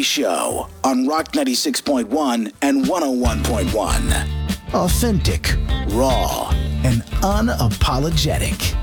Show on Rock 96.1 and 101.1. Authentic, raw, and unapologetic.